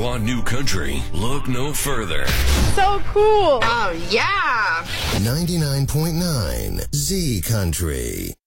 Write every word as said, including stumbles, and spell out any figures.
want new country, look no further. So cool. Oh, yeah. ninety-nine point nine Z Country.